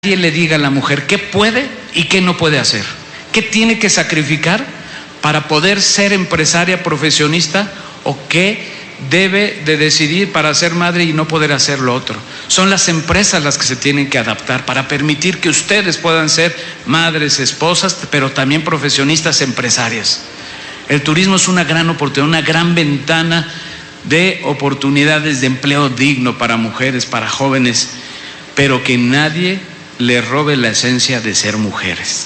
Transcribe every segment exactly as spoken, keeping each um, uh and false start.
Nadie le diga a la mujer qué puede y qué no puede hacer, qué tiene que sacrificar para poder ser empresaria, profesionista, o qué debe de decidir para ser madre y no poder hacer lo otro. Son las empresas las que se tienen que adaptar para permitir que ustedes puedan ser madres, esposas, pero también profesionistas empresarias. El turismo es una gran oportunidad, una gran ventana de oportunidades de empleo digno para mujeres, para jóvenes, pero que nadie le robe la esencia de ser mujeres.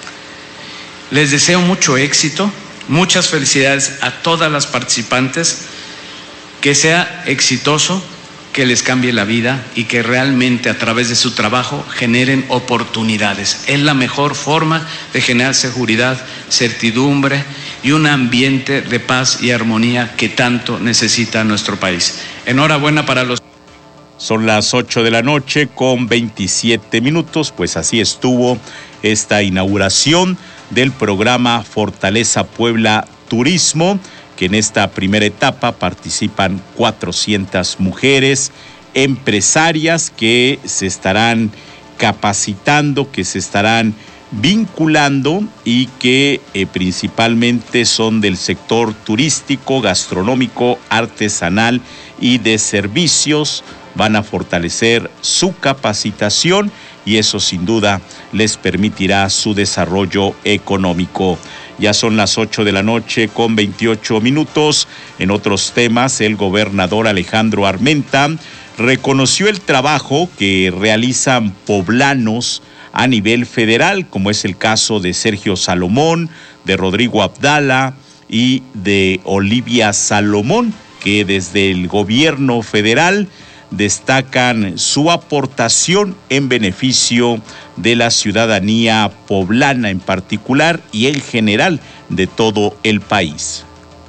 Les deseo mucho éxito, muchas felicidades a todas las participantes, que sea exitoso, que les cambie la vida y que realmente a través de su trabajo generen oportunidades. Es la mejor forma de generar seguridad, certidumbre y un ambiente de paz y armonía que tanto necesita nuestro país. Enhorabuena para los... Son las ocho de la noche con veintisiete minutos, pues así estuvo esta inauguración del programa Fortaleza Puebla Turismo, que en esta primera etapa participan cuatrocientas mujeres empresarias que se estarán capacitando, que se estarán vinculando y que eh, principalmente son del sector turístico, gastronómico, artesanal y de servicios. Van a fortalecer su capacitación y eso sin duda les permitirá su desarrollo económico. Ya son las ocho de la noche con veintiocho minutos. En otros temas, el gobernador Alejandro Armenta reconoció el trabajo que realizan poblanos a nivel federal, como es el caso de Sergio Salomón, de Rodrigo Abdala y de Olivia Salomón, que desde el gobierno federal destacan su aportación en beneficio de la ciudadanía poblana en particular y en general de todo el país.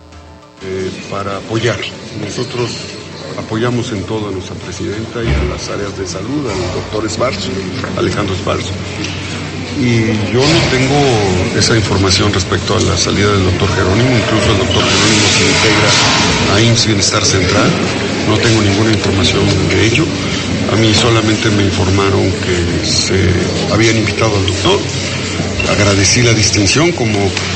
Eh, para apoyar. Nosotros apoyamos en todo a nuestra presidenta y a las áreas de salud, al doctor Esparzo, Alejandro Esparzo. Y yo no tengo esa información respecto a la salida del doctor Jerónimo, incluso el doctor Jerónimo se integra a I M S S Bienestar Central. No tengo ninguna información de ello. A mí solamente me informaron que se habían invitado al doctor. Agradecí la distinción como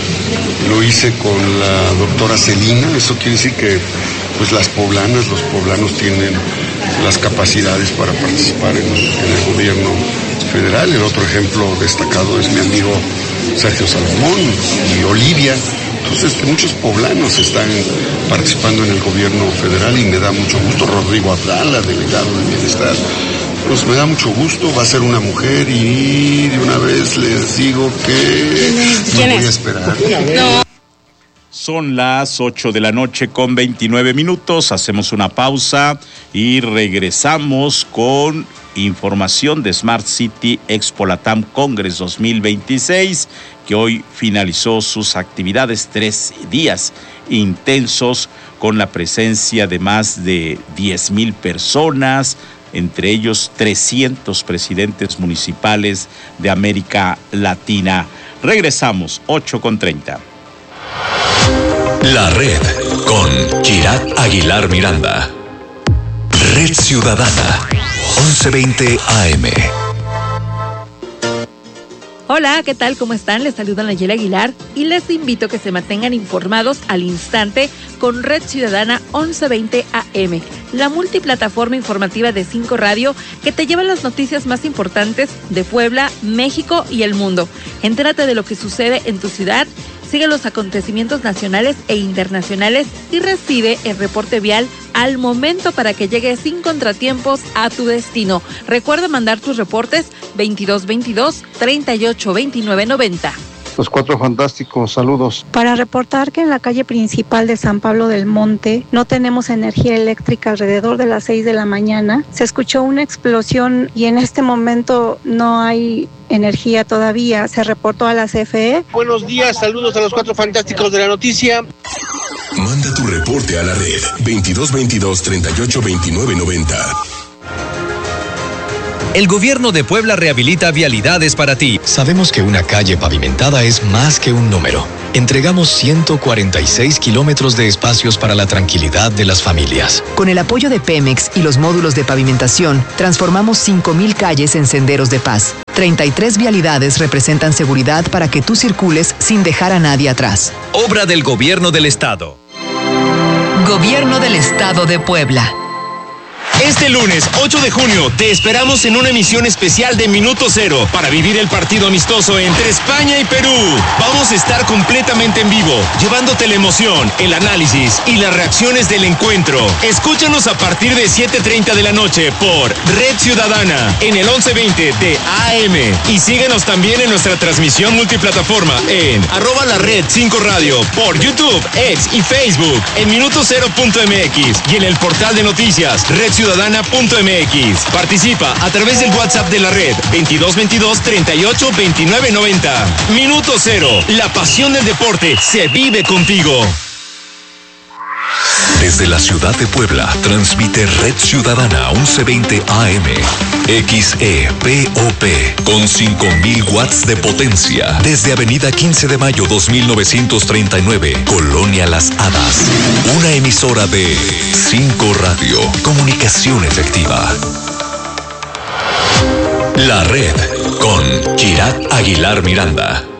lo hice con la doctora Celina. Eso quiere decir que pues, las poblanas, los poblanos tienen las capacidades para participar en, en el gobierno federal. El otro ejemplo destacado es mi amigo Sergio Salomón y Olivia. Entonces, muchos poblanos están participando en el gobierno federal y me da mucho gusto. Rodrigo Abdala, delegado de Bienestar, pues me da mucho gusto. Va a ser una mujer y de una vez les digo que no voy a esperar. No. Son las ocho de la noche con veintinueve minutos. Hacemos una pausa y regresamos con información de Smart City Expo Latam Congress dos mil veintiséis, que hoy finalizó sus actividades, tres días intensos con la presencia de más de diez mil personas, entre ellos trescientos presidentes municipales de América Latina. Regresamos, ocho con treinta. La Red con Kirat Aguilar Miranda. Red Ciudadana, once veinte A M. Hola, ¿qué tal? ¿Cómo están? Les saluda Nayeli Aguilar y les invito a que se mantengan informados al instante con Red Ciudadana once veinte A M, la multiplataforma informativa de Cinco Radio que te lleva las noticias más importantes de Puebla, México y el mundo. Entérate de lo que sucede en tu ciudad, sigue los acontecimientos nacionales e internacionales y recibe el reporte vial al momento para que llegues sin contratiempos a tu destino. Recuerda mandar tus reportes veintidós veintidós, treinta y ocho veintinueve noventa. Los Cuatro Fantásticos, saludos. Para reportar que en la calle principal de San Pablo del Monte no tenemos energía eléctrica alrededor de las seis de la mañana. Se escuchó una explosión y en este momento no hay energía todavía. Se reportó a la C F E. Buenos días, saludos a los Cuatro Fantásticos de la noticia. Manda tu reporte a la red veintidós veintidós, treinta y ocho veintinueve noventa. El gobierno de Puebla rehabilita vialidades para ti. Sabemos que una calle pavimentada es más que un número. Entregamos ciento cuarenta y seis kilómetros de espacios para la tranquilidad de las familias. Con el apoyo de Pemex y los módulos de pavimentación, transformamos cinco mil calles en senderos de paz. treinta y tres vialidades representan seguridad para que tú circules sin dejar a nadie atrás. Obra del Gobierno del Estado. Gobierno del Estado de Puebla. Este lunes, ocho de junio, te esperamos en una emisión especial de Minuto Cero para vivir el partido amistoso entre España y Perú. Vamos a estar completamente en vivo, llevándote la emoción, el análisis y las reacciones del encuentro. Escúchanos a partir de siete treinta de la noche por Red Ciudadana en el once veinte de A M. Y síguenos también en nuestra transmisión multiplataforma en arroba la red cinco radio por YouTube, X y Facebook, en minuto cero punto m x y en el portal de noticias Red Ciudadana. ciudadana punto m x. Participa a través del WhatsApp de la red veintidós veintidós treinta y ocho veintinueve noventa. Minuto Cero. La pasión del deporte se vive contigo. Desde la ciudad de Puebla, transmite Red Ciudadana once veinte A M. X E P O P con cinco mil watts de potencia. Desde Avenida quince de mayo dos mil novecientos treinta y nueve, Colonia Las Hadas. Una emisora de cinco Radio. Comunicación efectiva. La Red con Kirat Aguilar Miranda.